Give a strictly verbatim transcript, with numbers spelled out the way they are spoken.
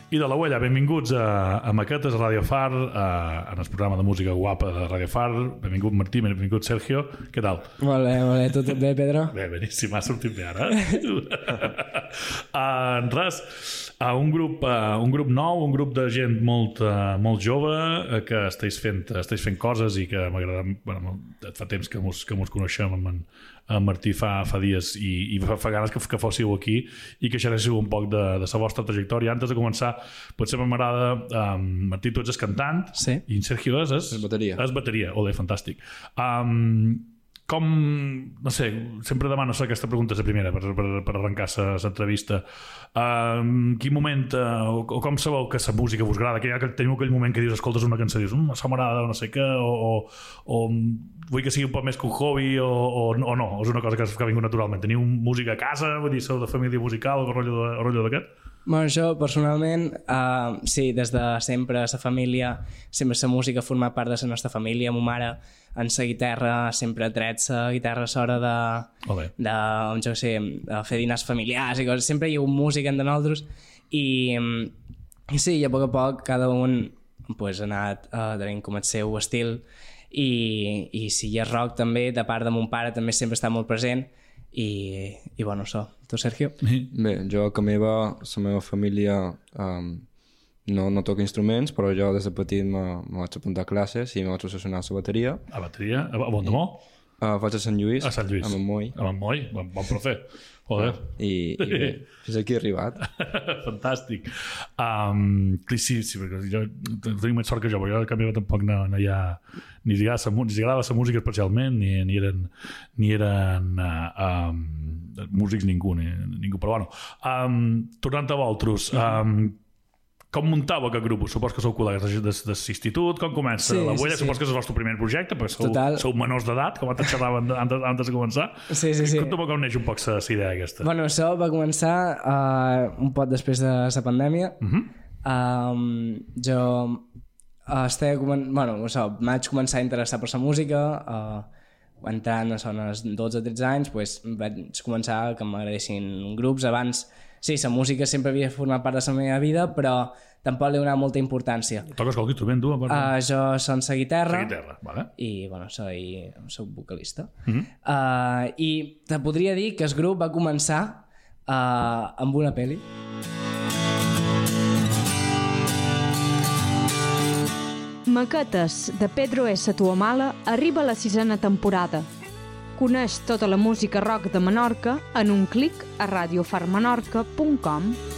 I de la Huella, benvinguts a, a Maquetes, a Radio Far, a, en el programa de música guapa de Radio Far. Benvingut Martí, benvingut Sergio. Què tal? Molt bé, molt bé. Tu tot bé, Pedro? Bé, beníssim, ha sortit bé ara. uh, res, uh, un, grup, uh, un grup nou, un grup de gent molt, uh, molt jove uh, que estàs fent, estàs fent coses i que m'agrada... Bueno, fa temps que mos, que mos coneixem amb en, en Martí fa, fa dies i, i fa, fa ganes que, que fóssiu aquí i que xerréssiu un poc de, de la vostra trajectòria. Antes de començar, potser m'agrada... Um, Martí, tu ets el cantant, sí. I en Sergio és... És, és bateria. És bateria, olé, fantàstic. Um, com... No sé, sempre demano aquesta pregunta, la primera, per, per, per arrencar l'entrevista. Um, quin moment, uh, o, o com sabeu que la música vos agrada? Que ja que teniu aquell moment que dius, escoltes una cançó i dius, mm, això m'agrada, o no sé què, o, o, o vull que sigui un poc més que un hobby, o, o, o no, és una cosa que, que ha vingut naturalment. Teniu música a casa, vull dir, sou de família musical, o rotllo d'aquest? Bueno, jo, personalment, uh, sí, des de sempre, la família, sempre la música ha format part de la nostra família. Ma mare, en la guitarra, sempre ha tret la guitarra a l'hora de, Olé. de, jo sé, de fer dinars familiars i coses. Sempre hi ha hagut música entre nosaltres i, i sí, i a poc a poc cada un pues, ha anat uh, tenint com el seu estil i, i si hi ha rock també, de part de mon pare també sempre està molt present i, i bueno, això. Tu, Sergio? Bé, jo que meva, la meva família um, no, no toca instruments, però jo des de petit me, me vaig apuntar a classes i me vaig obsessionar a la bateria. A bateria? A Bondomó? Uh, vaig a Sant Lluís, a Sant Lluís. a Montmoi. A Montmoi, bon, bon profe. Joder. I, i bé, fins aquí he arribat. Fantàstic. Um, sí, sí, perquè jo tinc més sort que jo, perquè jo a canvi tampoc no, no hi ha ni li agradava la música especialment, ni, ni eren, ni eren uh, um, músics ningú, ni, ningú. Però bueno, um, tornant a vosaltres, um, com muntava aquest grup? Supos que sou col·legues de, de, de l'institut, com comença? Sí, la Huella, sí, sí. supos que és el vostre primer projecte, perquè sou, Total. sou menors d'edat, com antes xerraven antes, antes de començar. Sí, sí, sí. Com com neix un poc la idea aquesta? Bueno, això va començar uh, un poc després de la pandèmia. Uh -huh. um, jo uh, estava comen... bueno, això, vaig començar a interessar per la música, uh, entrant a als dotze o tretze anys, pues, vaig començar que m'agradessin grups. Abans, sí, la música sempre havia format part de la meva vida, però tampoc li he donat molta importància. Toques qualque instrument, tu? Uh, jo soc la guitarra, la guitarra, vale. I bueno, soy, soc vocalista. Uh -huh. uh, I te podria dir que el grup va començar uh, amb una pel·li. Maquetes, de Pedro S. Tuamala, arriba a la sisena temporada. Coneix tota la música rock de Menorca en un clic a radio far menorca punt com.